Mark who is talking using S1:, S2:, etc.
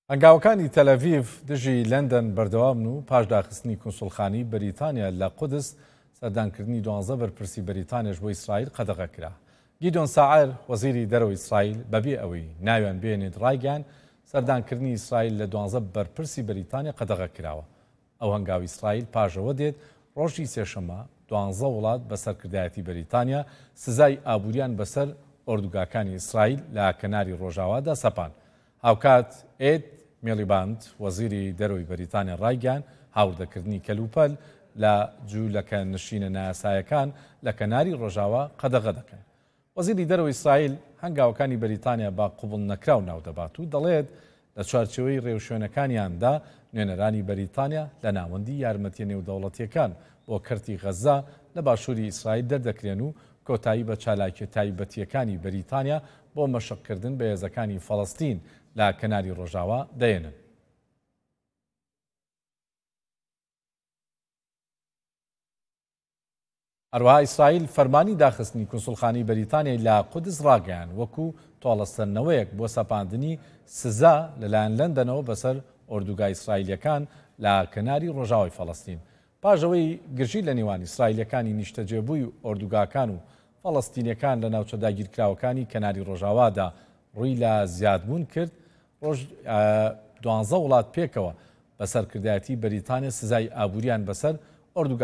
S1: هەنگاوەکانی تەلەڤیڤ دژی لەندەن بەردەوامن و پاش داخستنی کونسوڵخانی بەریتانیا لە قودس سەردانکردنی 12 بەرپرسی بەریتانیاش بۆ ئیسرائیل قەدەغە کرا. گیدۆن ساعر وەزیری دەرەوەی ئیسرائیل بەبێ ئەوەی ناویان بێنێت ڕایگەیاند سەردانکردنی ئیسرائیل لە 12 بەرپرسی بەریتانیا قەدەغە کراوە. ئەو هەنگاوی ئیسرائیل پاژەوە دێت ڕۆژی سێشەممە 12 وڵات بە سەرکردایەتی بەریتانیا سزای ئابووریان بەسەر ئۆردوگاکانی ئیسرائیل لە کەناری ڕۆژاوادا سەپان. هاوکات ئێد میلیباند وەزیری دەرەوەی بەریتانیا ڕایگەیاند هاوردەکردنی کەلوپەل لە جوولەکە نشینە نایاسایەکان لە کەناری ڕۆژاوا قەدەغە دەکەن. وەزیری دەرەوەی ئیسرائیل هەنگاوەکانی بەریتانیا با قوبڵ نەکراو ناو دەبات و دەڵێت لە چوارچێوەی ڕێوشوێنەکانیاندا نوێنەرانی بەریتانیا لە ناوەندی یارمەتیە نێودەوڵەتیەکان بۆ کەرتی غەزا لە باشووری ئیسرائیل دەردەکرێن و کۆتایی بە چالاکیە تایبەتیەکانی بەریتانیا بۆ مەشقکردن بە هێزەکانی فەڵەستین لە کەناری ڕۆژاوا دەێنن. هەروەها ئیسرائیل فەرمانی داخستنی کونسوڵخانی بەریتانیای لە قودس ڕاگەیاند وەکو تۆڵەستەرنەوەیەک بۆ سەپاندنی سزا لەلایەن لەندەنەوە بەسەر ئۆردوگای ئیسرائیلەکان لە کەناری ڕۆژاوای فەڵەستین. پاژەوەی گرژی لە نێوان ئیسرائیلەکانی نیشتەجێبووی ئۆردوگاکان و فەڵەستینیەکان لە ناوچە داگیرکراوەکانی کەناری ڕۆژاوادا ڕووی لە زیادبوون کرد. ڕۆژ 12 وڵات پێکەوە بە سەرکردایەتی بەریتانیا سزای ئابووریان بەسەر ئۆردوگا